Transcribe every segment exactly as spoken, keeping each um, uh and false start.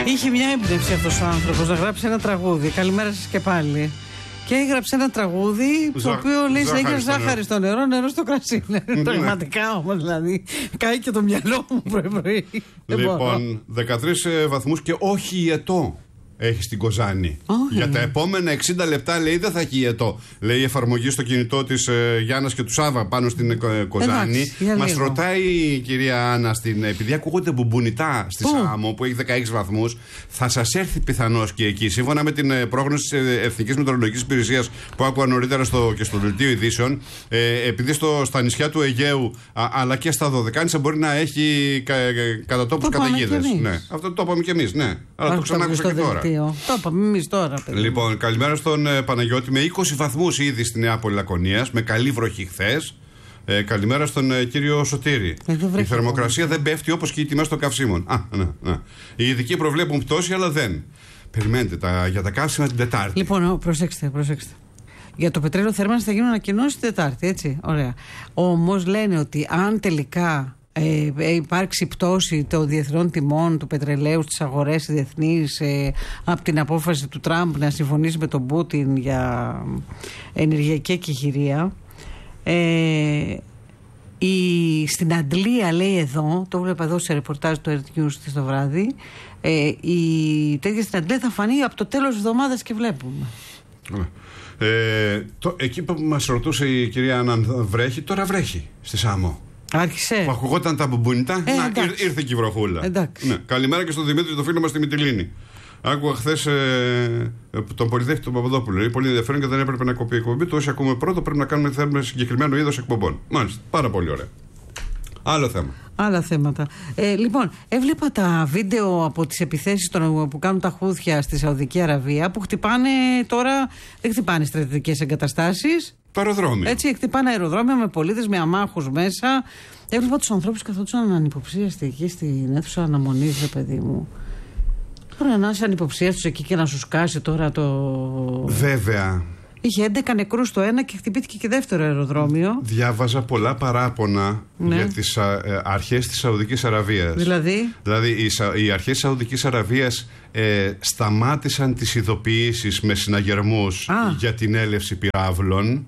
Είχε μια έμπνευση αυτός ο άνθρωπος να γράψει ένα τραγούδι. Καλημέρα σας και πάλι. Και έγραψε ένα τραγούδι το οποίο λέει συνέχεια ζάχαρη στο νερό, νερό στο κρασί. Πραγματικά όμως, δηλαδή. Κάει και το μυαλό μου πρωί-πρωί. Λοιπόν, δεκατρείς βαθμούς και όχι ιετό έχει στην Κοζάνη. Oh, για τα επόμενα εξήντα λεπτά λέει δεν θα έχει ιετό. Λέει η εφαρμογή στο κινητό της ε, Γιάννας και του Σάβα πάνω στην ε, Κοζάνη. Μας ρωτάει η κυρία Άννα, στην, επειδή ακούγονται μπουμπουνιτά στη oh. Σάμο που έχει δεκαέξι βαθμούς, θα σας έρθει πιθανώς και εκεί. Σύμφωνα με την ε, πρόγνωση της ε, Εθνικής Μετεωρολογικής Υπηρεσίας που άκουγα νωρίτερα στο, και στο δελτίο ειδήσεων, ε, επειδή στο, στα νησιά του Αιγαίου α, αλλά και στα Δωδεκάνησα μπορεί να έχει κα, κατά τόπους καταιγίδες. Ναι. Αυτό το είπαμε κι εμείς, ναι. Αλλά το ξανάκουσα και τώρα. Το είπαμε εμείς τώρα, παιδί. Λοιπόν, καλημέρα στον ε, Παναγιώτη με είκοσι βαθμούς ήδη στη Νέα Λακωνίας, με καλή βροχή χθες. Ε, καλημέρα στον ε, κύριο Σωτήρη. Ε, η θερμοκρασία δεν πέφτει όπως και οι τιμές των καυσίμων. Α, ναι, ναι. Οι ειδικοί προβλέπουν πτώση, αλλά δεν. Περιμένετε τα, για τα καύσιμα την Τετάρτη. Λοιπόν, προσέξτε, προσέξτε. Για το πετρέλαιο θέρμανσης θα γίνουν ανακοινώσεις την Τετάρτη, έτσι. Ωραία. Όμως λένε ότι αν τελικά Ε, υπάρξει πτώση των διεθνών τιμών του πετρελαίου στις αγορές διεθνείς ε, από την απόφαση του Τραμπ να συμφωνήσει με τον Πούτιν για ενεργειακή εκεχηρία, ε, η, στην Αντλία λέει εδώ, το βλέπω εδώ σε ρεπορτάζ του Earth News το βράδυ, ε, η τέτοια στην Αντλία θα φανεί από το τέλος της εβδομάδας και βλέπουμε. Ε, το, εκεί που μας ρωτούσε η κυρία αν βρέχει, τώρα βρέχει στη Σάμο. Άρχισε. Που ακουγόταν τα μπουμπουνιτά. Ε, να, ήρ, ήρθε και η βροχούλα. Ναι. Καλημέρα και στον Δημήτρη, το φίλο μας στη Μυτιλήνη. Άκουγα χθες ε, τον Πολυδέχτη τον Παπαδόπουλο. Είναι πολύ ενδιαφέρον και δεν έπρεπε να κοπεί η εκπομπή του. Όσοι ακούμε πρώτο, πρέπει να κάνουμε θέλουμε συγκεκριμένο είδος εκπομπών. Μάλιστα. Πάρα πολύ ωραία. Άλλο θέμα. Άλλα θέματα. Ε, λοιπόν, έβλεπα τα βίντεο από τις επιθέσεις των, που κάνουν τα Χούθια στη Σαουδική Αραβία που χτυπάνε τώρα. Δεν χτυπάνε στρατιωτικές εγκαταστάσεις. Το αεροδρόμιο. Έτσι, χτυπάνε αεροδρόμια με πολίτες, με αμάχους μέσα. Έβλεπα τους ανθρώπους καθόντουσαν ανυποψίαστοι εκεί στην αίθουσα αναμονής, ρε παιδί μου. Τώρα να είσαι ανυποψίαστος εκεί και να σου σκάσει τώρα το. Βέβαια. Είχε έντεκα νεκρούς στο ένα και χτυπήθηκε και δεύτερο αεροδρόμιο. Διάβαζα πολλά παράπονα ναι. για τις α, ε, αρχές της Σαουδικής Αραβίας. Δηλαδή, δηλαδή οι, οι αρχές της Σαουδικής Αραβίας ε, σταμάτησαν τις ειδοποιήσεις με συναγερμούς Α. για την έλευση πυράβλων.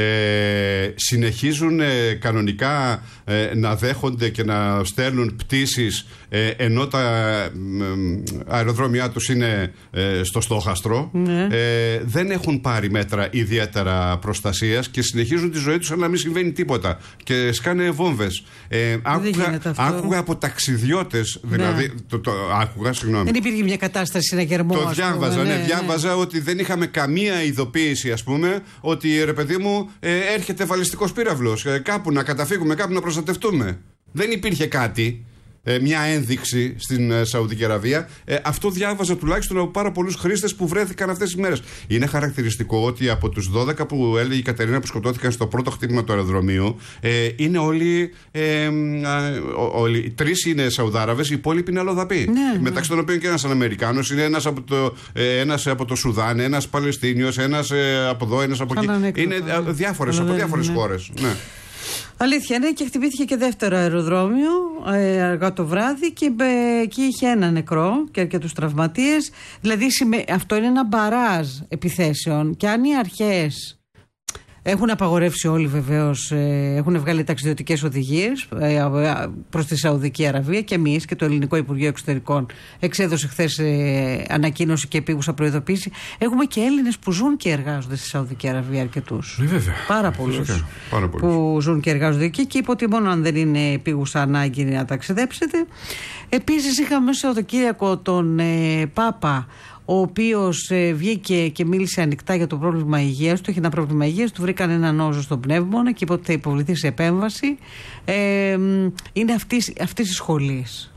Ε, συνεχίζουν ε, κανονικά ε, να δέχονται και να στέλνουν πτήσεις ε, ενώ τα ε, αεροδρόμια τους είναι ε, στο στόχαστρο. Ναι. Ε, δεν έχουν πάρει μέτρα ιδιαίτερα προστασίας και συνεχίζουν τη ζωή τους σαν να μην συμβαίνει τίποτα και σκάνε βόμβες. Ε, άκουγα, άκουγα από ταξιδιώτες, ναι. δηλαδή το, το, άκουγα, συγγνώμη. Δεν υπήρχε μια κατάσταση συναγερμού. Το διάβαζα, ναι, ναι, διάβαζα ναι. ότι δεν είχαμε καμία ειδοποίηση, ας πούμε, ότι ρε παιδί μου ε, έρχεται βαλιστικός πύραυλος, ε, κάπου να καταφύγουμε, κάπου να προστατευτούμε. Δεν υπήρχε κάτι. Ε, μια ένδειξη στην ε, Σαουδική Αραβία. Ε, αυτό διάβαζα τουλάχιστον από πάρα πολλούς χρήστες που βρέθηκαν αυτές τις μέρες. Είναι χαρακτηριστικό ότι από τους δώδεκα που έλεγε η Κατερίνα που σκοτώθηκαν στο πρώτο χτύπημα του αεροδρομίου, ε, είναι όλοι. Ε, ε, όλοι τρεις είναι Σαουδάραβες, οι υπόλοιποι είναι αλλοδαποί. Ναι, μεταξύ ναι. των οποίων και ένας Αμερικάνος, είναι ένας από το, ε, ένας από το Σουδάν, ένας Παλαιστίνιος, ένας ε, από εδώ, ένας από εκεί. Είναι ε, διάφορες από διάφορες ναι. χώρες. Ναι. Αλήθεια, ναι, και χτυπήθηκε και δεύτερο αεροδρόμιο ε, αργά το βράδυ και ε, εκεί είχε ένα νεκρό και αρκετούς τραυματίες. Δηλαδή αυτό είναι ένα μπαράζ επιθέσεων και αν οι αρχές έχουν απαγορεύσει όλοι βεβαίως, ε, έχουν βγάλει ταξιδιωτικές οδηγίες ε, προς τη Σαουδική Αραβία και εμείς και το Ελληνικό Υπουργείο Εξωτερικών εξέδωσε χθες ε, ανακοίνωση και επίγουσα προειδοποίηση. Έχουμε και Έλληνες που ζουν και εργάζονται στη Σαουδική Αραβία αρκετούς. Ναι, βέβαια. Πάρα πολλούς που ζουν και εργάζονται εκεί και είπε ότι μόνο αν δεν είναι επίγουσα ανάγκη να ταξιδέψετε. Επίσης είχαμε στο Σαββατοκύριακο τον ε, Πάπα, ο οποίος ε, βγήκε και μίλησε ανοιχτά για το πρόβλημα υγείας του. Είχε ένα πρόβλημα υγείας, του βρήκαν ένα νόζο στον πνεύμονα και είπε ότι θα υποβληθεί σε επέμβαση. Ε, είναι αυτής, αυτής της σχολής.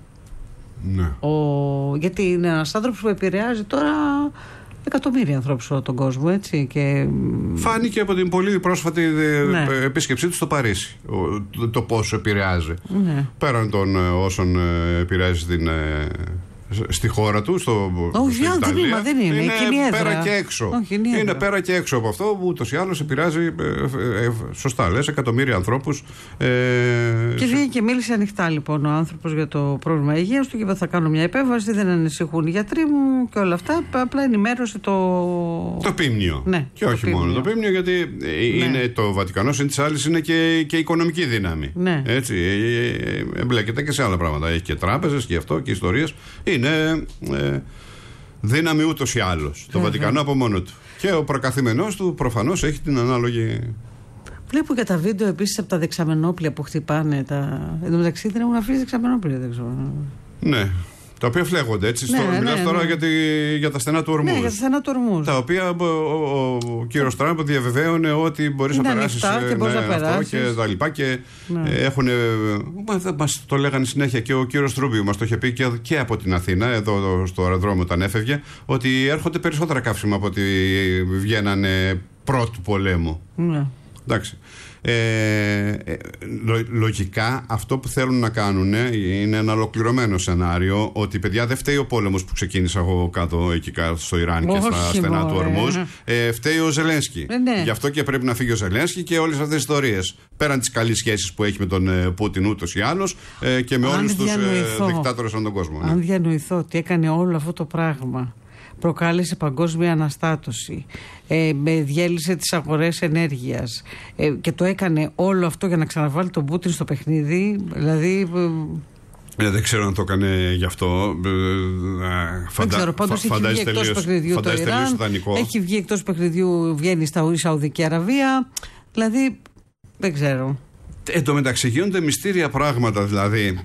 Ναι. Ο, γιατί είναι ένας άνθρωπος που επηρεάζει τώρα εκατομμύρια ανθρώπους όλο τον κόσμο, έτσι. Και... φάνηκε από την πολύ πρόσφατη ναι. επίσκεψή του στο Παρίσι το, το πόσο επηρεάζει. Ναι. Πέραν των όσων επηρεάζει την στη χώρα του, στο, όχι, στην δεν Ιταλία. Είναι, δεν είναι, είναι είναι πέρα και έξω. Όχι, είναι, είναι πέρα και έξω από αυτό που ούτως ή άλλως επηρεάζει, ε, ε, σωστά λες, εκατομμύρια ανθρώπους. Ε, και βγήκε και μίλησε ανοιχτά λοιπόν ο άνθρωπος για το πρόβλημα υγείας του και είπε: θα κάνω μια επέμβαση, δεν ανησυχούν οι γιατροί μου και όλα αυτά. Απλά ενημέρωσε το. Το Πίμνιο. Ναι, και όχι πίμνιο. μόνο το Πίμνιο, γιατί ναι. είναι το Βατικανό, συν της άλλης είναι και, και οικονομική δύναμη. Ναι. Έτσι, εμπλέκεται και σε άλλα πράγματα. Έχει και τράπεζες και αυτό και ιστορίες. Είναι ε, δύναμη ούτως ή άλλως. Το Βατικανό από μόνο του. Και ο προκαθημενός του προφανώς έχει την ανάλογη. Βλέπω και τα βίντεο επίσης από τα δεξαμενόπλια που χτυπάνε. Τα... Εν τω μεταξύ δεν έχουν αφήσει δεξαμενόπλια, δεν ξέρω. Ναι. Τα οποία φλέγονται έτσι. Ναι, στο, ναι, μιλάς ναι, τώρα ναι. Για, τη, για τα στενά του ορμούς. Ναι, για τα στενά του ορμούς. Τα οποία ο, ο, ο κύριος Τραμπ διαβεβαίωνε ότι μπορείς να περάσεις. Και μπορείς ναι, να περάσεις. Και τα λοιπά. Και ναι. έχουν. Μας το λέγανε συνέχεια και ο κύριος Ρούμπιο μας το είχε πει και, και από την Αθήνα, εδώ στο αεροδρόμιο όταν έφευγε, ότι έρχονται περισσότερα καύσιμα από ότι βγαίνανε πρώτου πολέμου. Ναι. Εντάξει. Ε, λο, λογικά αυτό που θέλουν να κάνουν είναι ένα ολοκληρωμένο σενάριο ότι παιδιά δεν φταίει ο πόλεμος που ξεκίνησα εγώ κάτω εκεί κάτω στο Ιράν και στα στενά του ορμούς, ε, φταίει ο Ζελένσκι. ε, ναι. Γι' αυτό και πρέπει να φύγει ο Ζελένσκι και όλες αυτές τις ιστορίες πέραν τις καλές σχέσεις που έχει με τον ε, Πούτιν ούτως ή άλλως ε, και με όλους τους ε, δικτάτορες ανά τον κόσμο. Αν ναι. διανοηθώ ότι έκανε όλο αυτό το πράγμα, προκάλεσε παγκόσμια αναστάτωση, ε, διέλυσε τις αγορές ενέργειας ε, και το έκανε όλο αυτό για να ξαναβάλει τον Πούτιν στο παιχνίδι, δηλαδή... Ε, δεν ξέρω αν το έκανε γι' αυτό. Ε, φαντα... Δεν ξέρω, πάντως φα... έχει βγει εκτός παιχνιδιού το Ιράν, έχει βγει εκτός παιχνιδιού, βγαίνει στα Σαουδική Αραβία, δηλαδή δεν ξέρω. Εν τω μεταξύ γίνονται μυστήρια πράγματα, δηλαδή.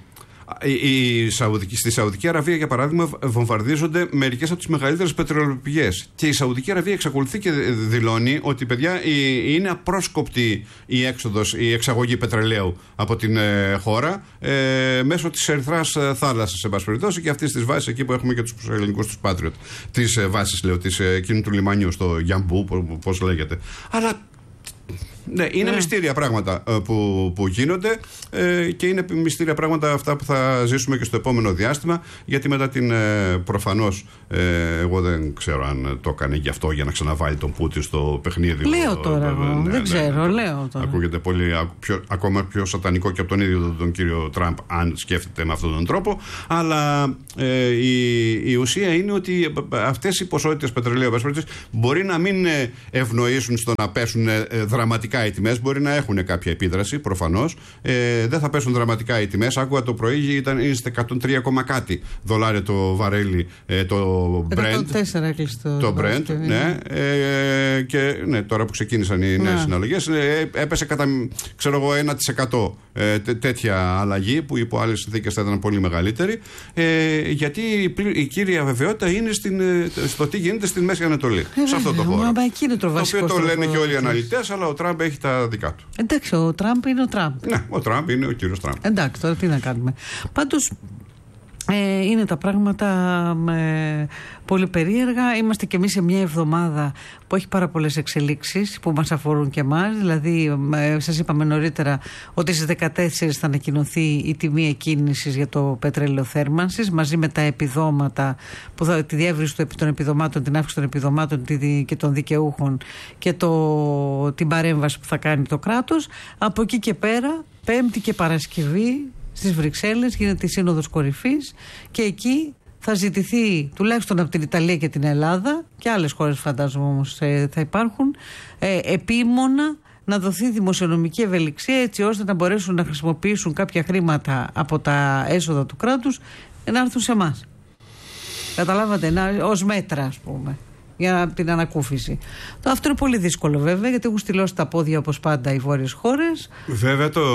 Η Σαουδική, στη Σαουδική Αραβία, για παράδειγμα, βομβαρδίζονται μερικές από τις μεγαλύτερες πετρελαιοπηγές. Και η Σαουδική Αραβία εξακολουθεί και δηλώνει ότι, παιδιά, είναι απρόσκοπτη η έξοδος, η εξαγωγή πετρελαίου από την ε, χώρα ε, μέσω της Ερυθράς θάλασσας, σε πάση περιπτώσει, και αυτής της βάσης εκεί που έχουμε και τους ελληνικούς τους Patriot. Της ε, βάσης, λέω, της ε, εκείνου του λιμανιού, στο Γιαμπού, πώς λέγεται. Αλλά. Ναι, είναι ναι. μυστήρια πράγματα ε, που, που γίνονται ε, και είναι μυστήρια πράγματα αυτά που θα ζήσουμε και στο επόμενο διάστημα, γιατί μετά την ε, προφανώς ε, εγώ δεν ξέρω αν το έκανε γι' αυτό για να ξαναβάλει τον Πούτιν στο παιχνίδι. Λέω τώρα, ε, ναι, δεν ναι, ξέρω, ναι, λέω τώρα. Ακούγεται πολύ, πιο, ακόμα πιο σατανικό και από τον ίδιο τον κύριο Τραμπ, αν σκέφτεται με αυτόν τον τρόπο, αλλά ε, η, η ουσία είναι ότι αυτές οι ποσότητες πετρελαίου μπορεί να μην ευνοήσουν στο να πέσουν ε, δραματικά οι τιμές, μπορεί να έχουν κάποια επίδραση, προφανώς. Ε, δεν θα πέσουν δραματικά οι τιμές. Άκουγα το πρωί, ήταν στα εκατόν τρία κάτι δολάρια το βαρέλι, ε, το Brent. εκατόν τέσσερα έκλεισε το, το Brent, ναι. Ε, και ναι, τώρα που ξεκίνησαν οι νέες συναλλαγές, ε, έπεσε κατά, ξέρω εγώ, ένα τοις εκατό ε, τέ, τέτοια αλλαγή, που υπό άλλες συνθήκες θα ήταν πολύ μεγαλύτερη. Ε, γιατί η, η κύρια βεβαιότητα είναι στην, στο τι γίνεται στην Μέση Ανατολή. Ε, σε αυτό το χώρο. Το, το οποίο το λένε και όλοι οι αναλυτές, αλλά ο Τραμπ έχει τα δικά του. Εντάξει, ο Τραμπ είναι ο Τραμπ. Ναι, ο Τραμπ είναι ο κύριος Τραμπ. Εντάξει, τώρα τι να κάνουμε. Πάντως ε, είναι τα πράγματα ε, πολύ περίεργα. Είμαστε κι εμείς σε μια εβδομάδα που έχει πάρα πολλές εξελίξεις που μας αφορούν και εμάς. Δηλαδή, ε, σας είπαμε νωρίτερα ότι στις δεκατέσσερις θα ανακοινωθεί η τιμή εκκίνησης για το πετρέλαιο θέρμανσης, μαζί με τα επιδόματα, που θα, τη διεύρυνση των επιδομάτων, την αύξηση των επιδομάτων και των δικαιούχων και το, την παρέμβαση που θα κάνει το κράτος. Από εκεί και πέρα, Πέμπτη και Παρασκευή, στις Βρυξέλλες γίνεται η Σύνοδος Κορυφής και εκεί θα ζητηθεί, τουλάχιστον από την Ιταλία και την Ελλάδα, και άλλες χώρες φαντάζομαι όμως θα υπάρχουν, ε, επίμονα να δοθεί δημοσιονομική ευελιξία, έτσι ώστε να μπορέσουν να χρησιμοποιήσουν κάποια χρήματα από τα έσοδα του κράτους να έρθουν σε εμάς. Καταλάβατε, να, ως μέτρα, ας πούμε, για την ανακούφιση. Αυτό είναι πολύ δύσκολο βέβαια, γιατί έχουν στυλώσει τα πόδια όπως πάντα οι βόρειες χώρες. Βέβαια το...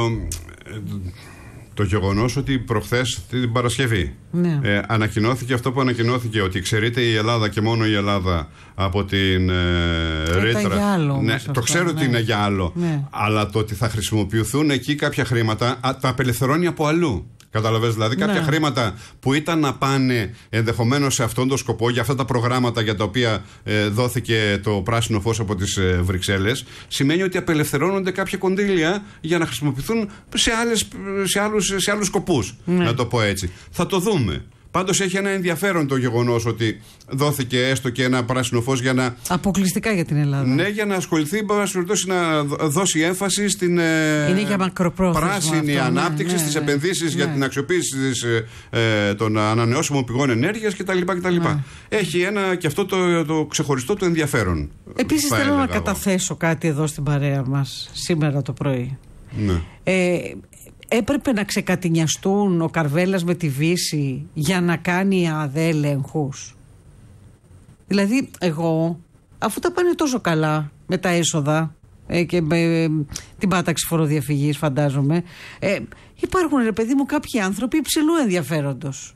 Το γεγονός ότι προχθές την Παρασκευή ναι. ε, ανακοινώθηκε αυτό που ανακοινώθηκε, ότι εξαιρείται η Ελλάδα και μόνο η Ελλάδα από την ε, ρήτρα. Ναι, το ξέρω ναι. ότι είναι για άλλο. Ναι. Αλλά το ότι θα χρησιμοποιηθούν εκεί κάποια χρήματα α, τα απελευθερώνει από αλλού. Καταλαβαίνεις, δηλαδή κάποια ναι. χρήματα που ήταν να πάνε ενδεχομένως σε αυτόν τον σκοπό, για αυτά τα προγράμματα για τα οποία ε, δόθηκε το πράσινο φως από τις ε, Βρυξέλλες, σημαίνει ότι απελευθερώνονται κάποια κονδύλια για να χρησιμοποιηθούν σε, άλλες, σε, άλλους, σε άλλους σκοπούς, ναι. να το πω έτσι. Θα το δούμε. Πάντως έχει ένα ενδιαφέρον το γεγονός ότι δόθηκε έστω και ένα πράσινο φως για να. Αποκλειστικά για την Ελλάδα. Ναι, για να ασχοληθεί, να δώσει έμφαση στην Είναι για πράσινη αυτό, ανάπτυξη, ναι, ναι, στις ναι, επενδύσεις ναι. για την αξιοποίηση της, ε, των ανανεώσιμων πηγών ενέργειας κτλ. κτλ. Ναι. Έχει ένα και αυτό το, το ξεχωριστό του ενδιαφέρον. Επίσης θέλω να καταθέσω κάτι εδώ στην παρέα μας σήμερα το πρωί. Ναι. Ε, έπρεπε να ξεκατηνιαστούν ο Καρβέλας με τη Βύση για να κάνει ΑΔΕ ελέγχους. Δηλαδή εγώ, αφού τα πάνε τόσο καλά με τα έσοδα ε, και με ε, την πάταξη φοροδιαφυγής φαντάζομαι, ε, υπάρχουν ρε παιδί μου κάποιοι άνθρωποι υψηλού ενδιαφέροντος,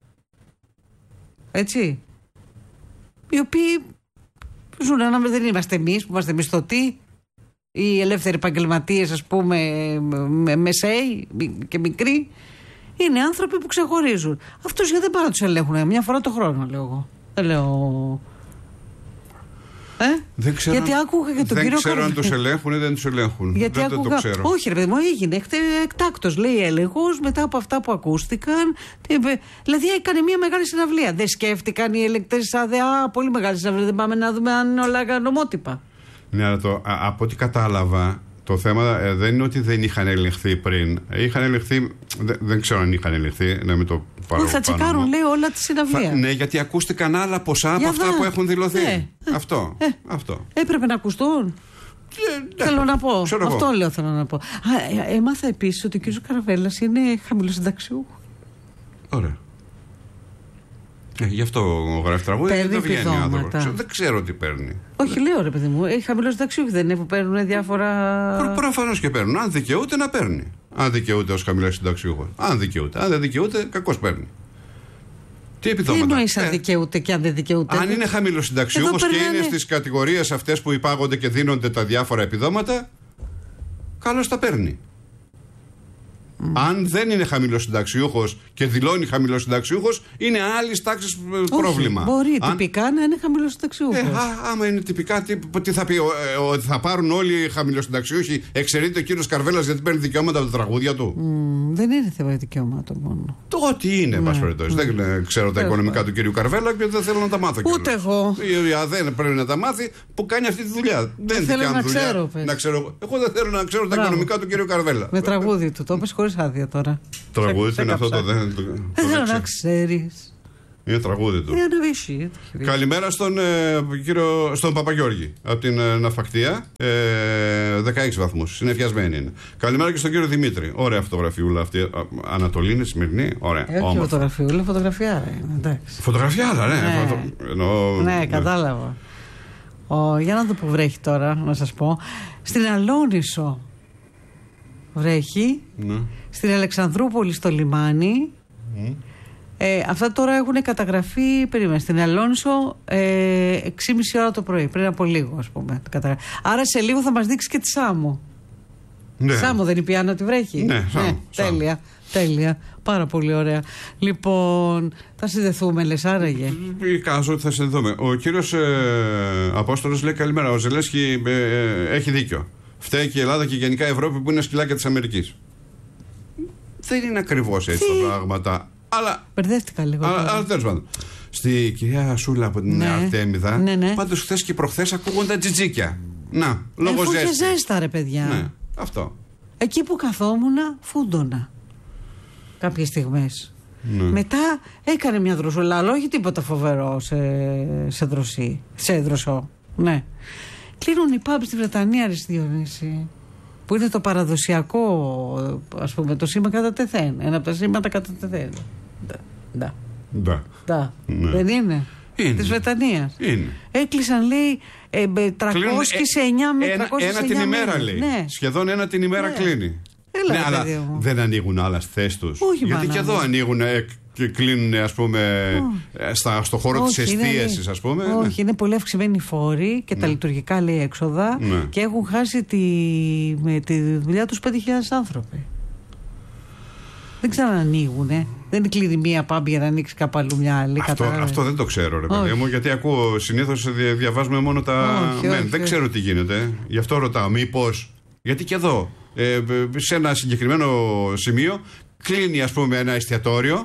έτσι, οι οποίοι ζουν ένα, δεν είμαστε εμείς που είμαστε μισθωτοί, οι ελεύθεροι επαγγελματίες, ας πούμε, με, μεσαίοι και μικροί, είναι άνθρωποι που ξεχωρίζουν. Αυτούς γιατί δεν πάνε να τους ελέγχουν μια φορά το χρόνο, λέω εγώ. Δεν λέω. Ε? Δεν ξέρω, γιατί άκουγα και τον δεν κύριο ξέρω Καρβέλα. αν τους ελέγχουν ή δεν τους ελέγχουν. Γιατί δεν, άκουγα. δεν το ξέρω. Όχι, ρε παιδί μου, έγινε εκτάκτος, λέει, έλεγχος μετά από αυτά που ακούστηκαν. Δηλαδή έκανε μια μεγάλη συναυλία. Δεν σκέφτηκαν οι ελεκτές ΑΔΕΑ, πολύ μεγάλη συναυλία. Δεν πάμε να δούμε αν όλα νομότυπα. Ναι, αλλά το, α, από ό,τι κατάλαβα, το θέμα ε, δεν είναι ότι δεν είχαν ελεγχθεί πριν. Είχαν ελεγχθεί, δεν, δεν ξέρω αν είχαν ελεγχθεί, να μην το πάρω. Θα τσεκάρουν, λέει, όλα τη συναυλία. Ναι, γιατί ακούστηκαν άλλα ποσά από αυτά που έχουν δηλωθεί. Ναι. Αυτό, ε, αυτό. Έπρεπε να ακουστούν. Ε, θέλω να πω. Αυτό εγώ. λέω θέλω να πω. Α, ε, έμαθα επίσης ότι ο κ. Καρβέλας είναι χαμηλοσυνταξιούχος. Ωραία. Ε, γι' αυτό γράφει τραγούδι. Παίρνει δεν βγαίνει επιδόματα. Δεν ξέρω τι παίρνει. Όχι, λέω ρε παιδί μου. Έχει χαμηλοσυνταξιούχοι, δεν είναι που παίρνουν διάφορα. Προφανώς και παίρνουν. Αν δικαιούται, να παίρνει. Αν δικαιούται ως χαμηλοσυνταξιούχος. Αν δικαιούται. Αν δεν δικαιούται, κακώς παίρνει. Τι επιδόματα. Τι εννοείς αν ε, δικαιούται και αν δεν δικαιούται. Αν είναι χαμηλοσυνταξιούχος και είναι στις κατηγορίες αυτές που υπάγονται και δίνονται τα διάφορα επιδόματα, καλώς τα παίρνει. Mm. Αν δεν είναι χαμηλοσυνταξιούχος και δηλώνει χαμηλοσυνταξιούχος, είναι άλλη τάξη πρόβλημα. Μπορεί Αν... τυπικά να είναι χαμηλοσυνταξιούχος. Ε, α, άμα είναι τυπικά, τι, τι θα πει, ότι θα πάρουν όλοι οι χαμηλοσυνταξιούχοι, εξαιρείται ο κύριος Καρβέλας γιατί παίρνει δικαιώματα από τα τραγούδια του. Mm, δεν είναι θέμα δικαιωμάτων μόνο. Το ότι είναι, εν πάση περιπτώσει. Δεν ξέρω τα οικονομικά του κύριου Καρβέλα και δεν θέλω να τα μάθω. Ούτε εγώ. Η ΑΔΕ πρέπει να τα μάθει που κάνει αυτή τη δουλειά. Δεν θέλω να δουλειά, ξέρω, να ξέρω. Εγώ δεν θέλω να ξέρω τα οικονομικά του κύριου Καρβέλα. Με τραγούδι του, το είπες χωρίς άδεια τώρα. Τραγούδι του είναι αυτό το δεν. Δεν θέλω να ξέρεις. Είναι τραγούδι του. Καλημέρα στον, ε, κύριο, στον Παπαγιώργη από την ε, Ναυπακτία. Ε, δεκαέξι βαθμούς. Συνεφιασμένη είναι. Καλημέρα και στον κύριο Δημήτρη. Ωραία φωτογραφιούλα αυτή. Ανατολίνη, Σμυρνή. Ωραία. Ε, όχι φωτογραφιούλα, φωτογραφιάρα είναι. Φωτογραφιάρα, ναι. Ναι, Φωτο... Εννοώ, ναι, κατάλαβα. Ο, για να δω που βρέχει τώρα, να σας πω. Στην Αλόνισο βρέχει. Ναι. Στην Αλεξανδρούπολη στο λιμάνι. Mm. Ε, αυτά τώρα έχουν καταγραφεί, περίμενε, στην Αλόνισο ε, έξι και μισή ώρα το πρωί, πριν από λίγο ας πούμε. Άρα σε λίγο θα μας δείξει και τη Σάμο. Ναι. Σάμο δεν είπε Άννα ότι βρέχει. Ναι, Σάμο, ναι, τέλεια, τέλεια, πάρα πολύ ωραία. Λοιπόν, θα συνδεθούμε λες άραγε. Κάζω ότι θα συνδεθούμε. Ο κύριος ε, Απόστολος λέει καλημέρα, ο Ζελένσκι ε, ε, έχει δίκιο. Φταίει και η Ελλάδα και γενικά η Ευρώπη που είναι σκυλάκια της Αμερικής. Δεν είναι ακριβώς έτσι τα πράγματα. Αλλά. Μπερδεύτηκα λίγο. Αλλά, αλλά τέλος πάντων. Στη κυρία Σούλα από την ναι. Αρτέμιδα, ναι, ναι. πάντως χθες και προχθές ακούγονται τζιτζίκια. Να, λόγω ζέστη. Εφού και ζέστα, ρε παιδιά. Ναι, αυτό. Εκεί που καθόμουνα, φούντωνα. Κάποιες στιγμές. Ναι. Μετά έκανε μια δροσούλα, αλλά όχι τίποτα φοβερό σε, σε δροσί. Σε δροσό. Ναι. Κλείνουν οι παμπ στη Βρετανία, ρε Διονύση. Που είναι το παραδοσιακό, ας πούμε, το σήμα κατά τεθέν. Ένα από τα σήματα κατά τεθέν. Ντα. Ντα. Ντα. Δεν είναι. Είναι. Της Βρετανίας. Είναι. Έκλεισαν, λέει, ε, τριακόσια εννιά με τριακόσια εννιά. Ένα την ημέρα, λέει. Ναι. Σχεδόν ένα την ημέρα ναι. κλείνει. Έλα, ναι, αλλά μου. δεν ανοίγουν άλλα θέσεις τους. Όχι, γιατί μάνα, και εδώ ναι. ανοίγουν και κλείνουν, ας πούμε, oh. στα, στο χώρο της εστίασης, ας πούμε. Όχι, ναι. είναι πολύ αυξημένοι οι φόροι και ναι. τα λειτουργικά, λέει, έξοδα ναι. και έχουν χάσει τη, με τη δουλειά τους πέντε χιλιάδες άνθρωποι. Δεν ξανανοίγουνε. Δεν κλείνει μία πάμπη για να ανοίξει κάπου αλλού μια άλλη. Αυτό, αυτό δεν το ξέρω, ρε παιδί μου, γιατί ακούω συνήθως διαβάζουμε μόνο τα. Όχι, ναι, όχι, δεν όχι. ξέρω τι γίνεται. Γι' αυτό ρωτάω, μήπως. Γιατί και εδώ, ε, σε ένα συγκεκριμένο σημείο, κλείνει, ας πούμε, ένα εστιατόριο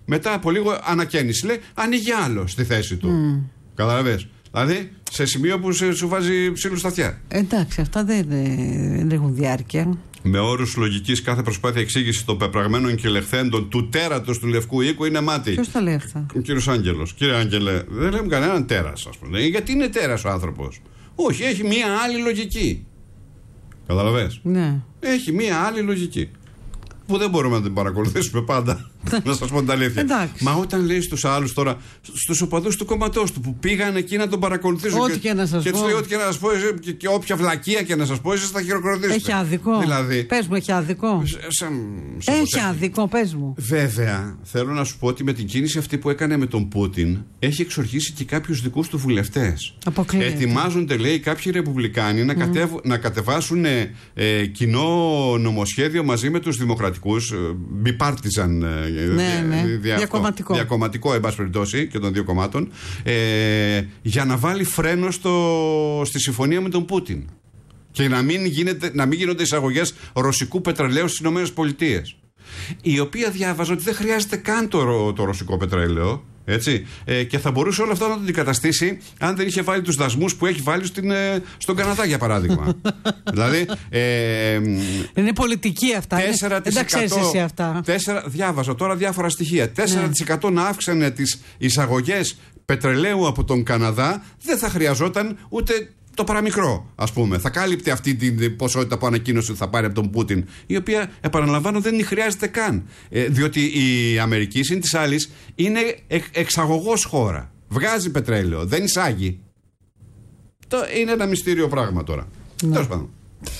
μετά από λίγο ανακαίνιση. Λέει, ανοίγει άλλο στη θέση του. Mm. Καταλαβες. Δηλαδή, σε σημείο που σε, σου βάζει ψήλου στα αυτιά. Εντάξει, αυτά δεν, δεν έχουν διάρκεια. Με όρους λογικής, κάθε προσπάθεια εξήγηση των πεπραγμένων και λεχθέντων του τέρατος του Λευκού Οίκου είναι μάτι. Ποιος τα λέει αυτά? Ο κύριος Άγγελος. Κύριε Άγγελε, δεν λέμε κανέναν τέρας, ας πούμε. Γιατί είναι τέρας ο άνθρωπος? Όχι, έχει μία άλλη λογική. Καταλαβες. Ναι. Έχει μία άλλη λογική. Που δεν μπορούμε να την παρακολουθήσουμε πάντα. Να σας πω την αλήθεια. Εντάξει. Μα όταν λέει στους άλλους τώρα, στους οπαδούς του κόμματός του που πήγαν εκεί να τον παρακολουθήσουν. Ό,τι και, και να σας και πω. τους λέει, ό,τι και να σας πω, και, και όποια βλακεία και να σας πω, εσείς θα χειροκροτήσετε. Έχει άδικο. Δηλαδή. Πες μου, έχει άδικο. Σαν, σαν έχει ποτέ. άδικο, πες μου. Βέβαια, θέλω να σου πω ότι με την κίνηση αυτή που έκανε με τον Πούτιν, έχει εξοργήσει και κάποιους δικούς του βουλευτές. Αποκλείεται. Ετοιμάζονται, λέει, κάποιοι ρεπουμπλικάνοι να, mm. κατεβ, να κατεβάσουν ε, ε, κοινό νομοσχέδιο μαζί με τους δημοκρατικούς, ε, bipartisan, ε, ναι, ναι. Δια, διακομματικό. Διακομματικό, εν πάση περιπτώσει, και των δύο κομμάτων, ε, για να βάλει φρένο στο, στη συμφωνία με τον Πούτιν. Και να μην, γίνεται, να μην γίνονται εισαγωγές ρωσικού πετρελαίου στις ΗΠΑ. Η οποία διάβαζε ότι δεν χρειάζεται καν το, το ρωσικό πετρέλαιο. Έτσι, ε, και θα μπορούσε όλα αυτά να το αντικαταστήσει αν δεν είχε βάλει τους δασμούς που έχει βάλει στην, ε, στον Καναδά, για παράδειγμα. Δηλαδή. Ε, είναι πολιτική αυτά. Δεν τα ξέρεις εσύ αυτά. τέσσερα, διάβαζα τώρα διάφορα στοιχεία. τέσσερα τοις εκατό ναι. να αύξανε τις εισαγωγές πετρελαίου από τον Καναδά, δεν θα χρειαζόταν ούτε το παραμικρό, ας πούμε. Θα κάλυπτε αυτή την ποσότητα που ανακοίνωσε ότι θα πάρει από τον Πούτιν, η οποία, επαναλαμβάνω, δεν χρειάζεται καν. Ε, διότι η Αμερική, συν της άλλης, είναι εξ, εξαγωγός χώρα. Βγάζει πετρέλαιο, δεν εισάγει. Το, είναι ένα μυστήριο πράγμα τώρα. Ναι. Τέλος πάντων.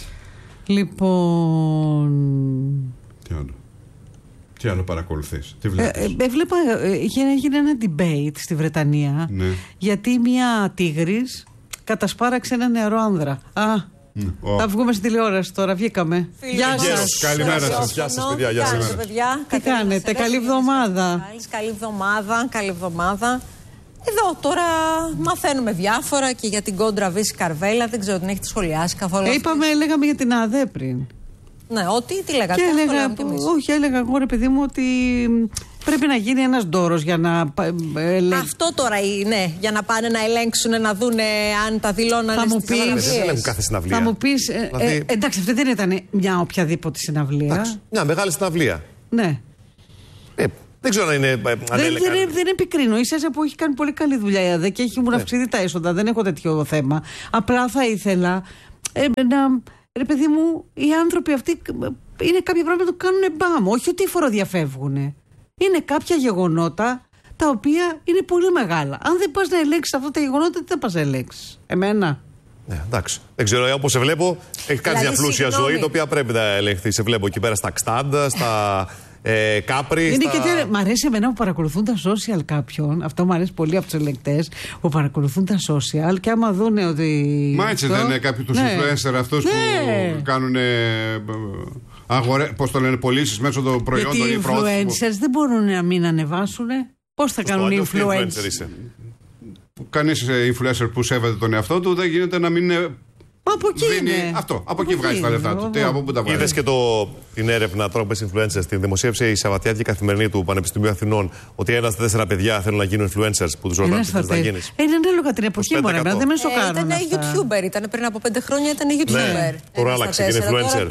Λοιπόν. Τι άλλο. Τι άλλο παρακολουθείς, τι βλέπεις? Ε, ε, βλέπω, ε, έγινε ένα debate στη Βρετανία, ναι, γιατί μια τίγρης κατασπάραξε ένα νεαρό άνδρα. Α, mm. oh. θα βγούμε στην τηλεόραση τώρα, βγήκαμε. Φίλοι Γεια μας. σας. Καλημέρα σας. Γεια σας, παιδιά. Γεια σας, παιδιά. Τι κάνετε, καλή εβδομάδα. Καλή εβδομάδα, καλή εβδομάδα. Εδώ τώρα μαθαίνουμε διάφορα και για την κόντρα Βύση Καρβέλα. Δεν ξέρω, την έχετε σχολιάσει καθόλου? Ε, είπαμε, λέγαμε για την ΑΔΕ πριν. Ναι, ότι, τι λέγατε? Και έλεγα, όχι, έλεγα εγώ, ρε παιδί μου, ότι πρέπει να γίνει ένας ντόρος για να ελέγξουν. Αυτό τώρα είναι, για να πάνε να ελέγξουν, να δούνε αν τα δηλώνανε στις συναυλίες. Δεν ελέγχουν κάθε συναυλία. Θα μου πεις, δηλαδή... ε, ε, εντάξει, αυτή δεν ήταν μια οποιαδήποτε συναυλία. Εντάξει, μια μεγάλη συναυλία. Ναι. Ε, δεν ξέρω αν είναι. Δεν, δεν, δεν, δεν επικρίνω. Ίσα που έχει κάνει πολύ καλή δουλειά η ΑΔΕ και έχει μου αυξηθεί τα έσοδα. Δεν έχω τέτοιο θέμα. Απλά θα ήθελα ε, να. Ρε παιδί μου, οι άνθρωποι αυτοί είναι κάποια πράγματα που κάνουν μπαμ. Όχι ότι φοροδιαφεύγουν. Είναι κάποια γεγονότα τα οποία είναι πολύ μεγάλα. Αν δεν πας να ελέγξεις αυτά τα γεγονότα, τι θα πας να ελέγξεις? Εμένα. Ναι, εντάξει. Δεν ξέρω, όπως σε βλέπω, έχει κάνει μια πλούσια ζωή, η οποία πρέπει να ελεγχθεί. Σε βλέπω εκεί πέρα στα Xtanda, στα ε, Κάπρι. Είναι στα... και τι, μ' αρέσει εμένα που παρακολουθούν τα social κάποιον. Αυτό μου αρέσει πολύ από τους ελεγκτές που παρακολουθούν τα social και άμα δούνε ότι. Μα έτσι αυτό... δεν είναι κάποιοι τους ναι. influencer αυτούς ναι. που κάνουν. Αγορέ... Πώς το λένε, πωλήσεις μέσω των προϊόντων. Γιατί οι influencers δεν μπορούν να μην ανεβάσουν. Πώς θα κάνουν οι influencers? Κανείς influencer που σέβεται τον εαυτό του δεν γίνεται να μην είναι. Από εκεί δίνει... είναι. Αυτό. Από, από εκεί βγάζει τα λεφτά του. Τι, από πού τα βγάζει? Είδες και το, την έρευνα τώρα που influencers, την δημοσίευσε η Σαββατιάτικη Καθημερινή του Πανεπιστημίου Αθηνών, ότι ένα στα τέσσερα παιδιά θέλουν να γίνουν influencers που τους ρωτάνε τι θες να γίνεις. Είναι ανάλογα την εποχή, μωρέ, δεν με σοκάρουν. Ήταν YouTuber, ήταν πριν από πέντε χρόνια, ήταν YouTuber. Τώρα άλλαξε και είναι influencer.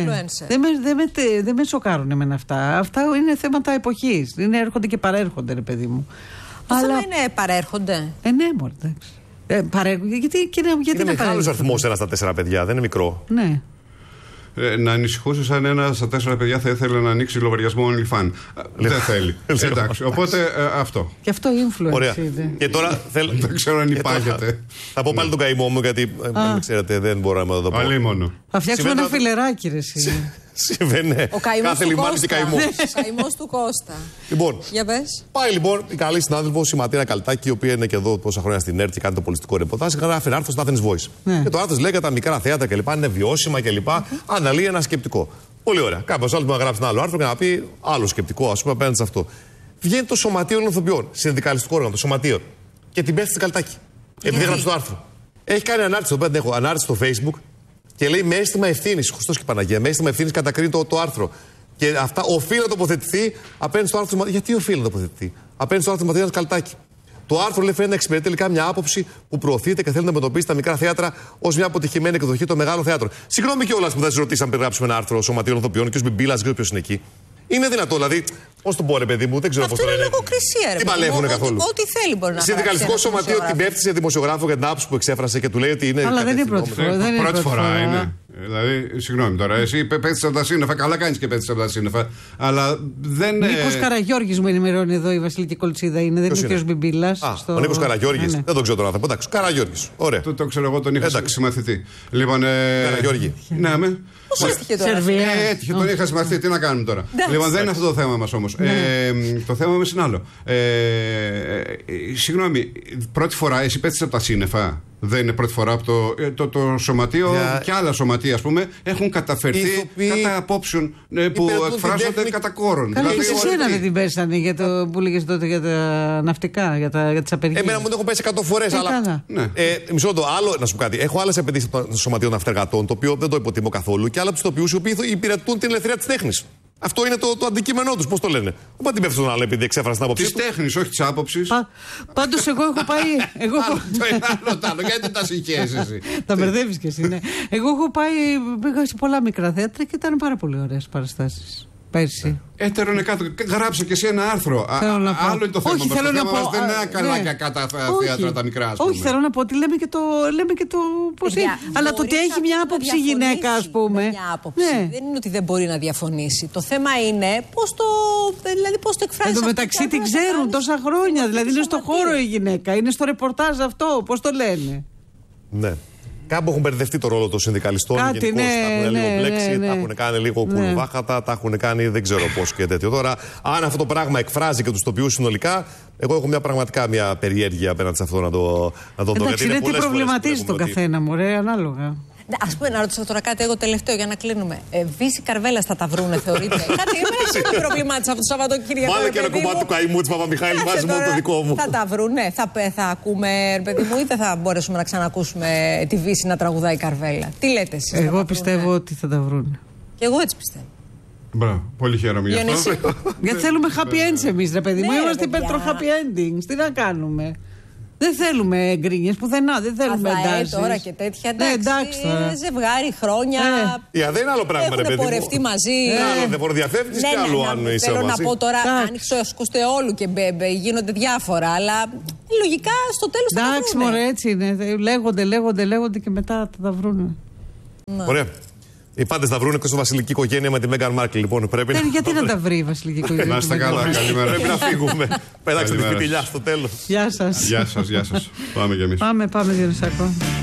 Δεν με σοκάρουν εμένα αυτά. Αυτά είναι θέματα εποχής. Έρχονται και παρέρχονται, ρε παιδί μου. Το θέμα είναι παρέρχονται. Ε, ναι, μωρέ, εντάξει. Ε, παρέ... Γιατί, και, γιατί είναι μεγάλος αριθμός ένα στα τέσσερα παιδιά, δεν είναι μικρό. Ναι. Ε, να ανησυχούσε σαν ένα στα τέσσερα παιδιά θα ήθελε να ανοίξει λογαριασμό OnlyFans. Δεν θέλει. Εντάξει, οπότε ε, αυτό. Και αυτό influence. Ωραία. Και τώρα θέλω. Δεν ξέρω αν υπάρχεται. Θα πω πάλι τον καημό μου, γιατί δεν ξέρετε, δεν μπορώ να το πω. Αλλή μόνο. Θα φτιάξουμε ένα φιλεράκι, ρε εσύ. Συμβαίνει. Κάθε λιμάνι και καημό. Ο καημός του Κώστα. Λοιπόν, για πες. Πάει λοιπόν η καλή συνάδελφος η Ματίνα Καλτάκη, η οποία είναι και εδώ τόσα χρόνια στην ΕΡΤ και κάνει το πολιτικό ρεπορτάζ. Γράφει ένα άρθρο στο Athens Voice. Ναι. Και το άρθρο λέει για τα μικρά θέατρα κλπ. Είναι βιώσιμα κλπ. Mm-hmm. Αναλύει ένα σκεπτικό. Πολύ ωραία. Κάποιο άλλο μπορεί να γράψει ένα άλλο άρθρο και να πει άλλο σκεπτικό, α πούμε, απέναντι σε αυτό. Βγαίνει το Σωματείο των Ηθοποιών, συνδικαλιστικό όργανο, το Σωματείο. Και την πέφτει στην Καλτάκη. Επειδή έγραψε το άρθρο. Έχει κάνει ανάρτηση, το έχω ανάρτηση στο Facebook. Και λέει με αίσθημα ευθύνη, Χριστός και Παναγία, με αίσθημα ευθύνη κατακρίνει το, το άρθρο. Και αυτά οφείλει να τοποθετηθεί απέναντι στο άρθρο του Ματίνα. Γιατί οφείλει να τοποθετηθεί απέναντι στο άρθρο του Ματίνα Καλτάκη. Το άρθρο λέει φαίνεται να εξυπηρετεί τελικά μια άποψη που προωθείται και θέλει να αντιμετωπίσει τα μικρά θέατρα ως μια αποτυχημένη εκδοχή των μεγάλων θέατρων. Συγγνώμη κιόλας που δεν σα ρωτήσαμε πριν γράψουμε ένα άρθρο σωματείων ηθοποιών και ο Μπιμπίλας, δεν ξέρω ποιος είναι εκεί. Είναι δυνατό, δηλαδή, πώς το πω, ρε παιδί μου, δεν ξέρω πώς το λένε. Αυτό είναι λογοκρισία, ρε. Τι παλεύουνε καθόλου. Ό,τι θέλει μπορεί να κάνει. Συνδικαλιστικό σωματείο την πέφτει σε δημοσιογράφο για την άποψη που εξέφρασε και του λέει ότι είναι. Αλλά δεν είναι πρώτη φορά. Δεν είναι πρώτη φορά είναι. Δηλαδή, συγγνώμη τώρα, εσύ πέφτει από τα σύννεφα. Καλά κάνει και πέφτει από τα σύννεφα. Αλλά δεν. Νίκος Καραγιώργης μου ενημερώνει εδώ η Βασιλική Κολτσίδα. Είναι, δεν είναι ο κ. Μπιμπίλας. Ο Νίκος Καραγιώργης. Δεν τον ξέρω τον άνθρωπο. Εντάξει, Καραγιώργης. Ωραία. Το ξέρω εγώ, τον είχα συμμαθητή. Λοιπόν. Καραγιώργη. Ναι, με. Πώς έτυχε τώρα. Έτυχε, τον είχα συμμαθητή. Τι να κάνουμε τώρα. Λοιπόν, δεν είναι αυτό το θέμα μας όμως. Το θέμα μας είναι άλλο. Συγγνώμη, πρώτη φορά εσύ πέφτεις από τα σύννεφα. Δεν είναι πρώτη φορά από το, το, το σωματείο yeah. και άλλα σωματεία, ας πούμε, έχουν καταφερθεί Ηθοποιοί... κατά απόψεων που εκφράζονται κατά κόρον. Καλά, δηλαδή, και σε εσένα δεν την πέσανε για το που λέγες τότε για τα ναυτικά, για, τα, για τις απεργίες. Εμένα μου το έχω πέσει εκατό φορές. Ε, αλλά... ναι. ε, μισό το άλλο, να σου πω κάτι. Έχω άλλες επενδύσεις στο σωματείο ναυτεργατών, το οποίο δεν το υποτιμώ καθόλου, και άλλα από τους τοπιούς οι οποίοι υπηρετούν την ελευθερία της τέχνης. Αυτό είναι το, το αντικείμενό του. Πώς το λένε. Δεν πάτε πέφτει τον άλλο επειδή εξέφρασε την άποψή του. Τη τέχνη, όχι τη άποψη. Πάντως εγώ έχω πάει. Εγώ... το ένα άλλο το άλλο. Γιατί τα συγχαίρεσαι εσύ. Τα μπερδεύεις κι εσύ, ναι. Εγώ έχω πάει. Πήγα σε πολλά μικρά θέατρα και ήταν πάρα πολύ ωραίες παραστάσεις. Πέρσι. Έτερο είναι κάτω. Γράψε και εσύ ένα άρθρο. Α, άλλο είναι το θέμα. Όχι, μας. θέλω το να θέμα πω. Μας δεν είναι καλά ναι. και κακά τα θέατρα τα μικρά. Όχι, θέλω να πω ότι λέμε και το. Λέμε και το πώς είναι. Αλλά το ότι έχει μια άποψη γυναίκα, ας πούμε. Μια άποψη. Ναι. Δεν είναι ότι δεν μπορεί να διαφωνήσει. Το θέμα είναι πώς το. Δηλαδή πώς το εκφράζει. Εν τω μεταξύ την ξέρουν τόσα χρόνια. Δηλαδή είναι στο χώρο η γυναίκα. Είναι στο ρεπορτάζ αυτό. Πώς το λένε. Ναι. Κάπου έχουν μπερδευτεί το ρόλο των συνδικαλιστών. Κάτι, ναι, τα έχουν ναι, λίγο μπλέξει, ναι, ναι. τα έχουν κάνει λίγο ναι. κουλβάχατα, τα έχουν κάνει δεν ξέρω πώς και τέτοιο. Τώρα, αν αυτό το πράγμα εκφράζει και τους τοπιούς συνολικά, εγώ έχω μια πραγματικά μια περιέργεια απέναντι σε αυτό να το να το δω. Εντάξει, είναι τι προβληματίζει τον καθένα μου, ρε, ανάλογα. Ας πούμε, να ρωτήσω τώρα κάτι εγώ τελευταίο για να κλείνουμε. Ε, Βύση Καρβέλας θα τα βρούνε, θεωρείτε. Κάτι εμένα δεν με προβλημάτισε αυτό το Σαββατοκύριακο. Βάλε και ένα κομμάτι του καημού της Παπαμιχάλη μαζί με το δικό μου. Θα τα βρούνε, θα, θα ακούμε, παιδί μου, ή δεν θα μπορέσουμε να ξανακούσουμε τη Βύση να τραγουδάει Καρβέλα. Τι λέτε εσείς? Εγώ πιστεύω ότι θα τα βρούνε. Και εγώ έτσι πιστεύω. Μπράβο, πολύ χαίρομαι γι' αυτό. Γιατί θέλουμε happy ends εμείς, ρε παιδί μου. Είμαστε υπέρ των happy endings. Τι να κάνουμε. Δεν θέλουμε γκρίνιες πουθενά, δεν θέλουμε εντάσεις. τώρα και τέτοια εντάξει. Ναι, εντάξει τώρα. Ζευγάρι, χρόνια. Ε. Yeah, δεν είναι άλλο πράγμα, ρε παιδί μου. Έχουν πορευτεί μαζί. Ναι, άλλο δεν μπορεί διαφεύγεις και άλλο αν είσαι Θέλω μαζί. να πω τώρα, άνοιξε ο ασκούστε όλου και μπέμπε, γίνονται διάφορα, αλλά λογικά στο τέλος θα τα εντάξει, βρούνε. μωρέ, έτσι είναι. Λέγονται, λέγονται, λέγονται και μετά θα τα βρούνε. Ωραία. Οι πάντες θα βρουν εκτός βασιλική οικογένεια με τη Μέγαν Μάρκελ. Λοιπόν, πρέπει να... Γιατί να τα βρει η βασιλική οικογένεια. Να είστε καλά, καλημέρα. Πρέπει να φύγουμε. Πέταξτε τη φιτιλιά στο τέλος. Γεια σας. Γεια σας, γεια σας. Πάμε κι εμείς. Πάμε, πάμε, Διονυσάκο.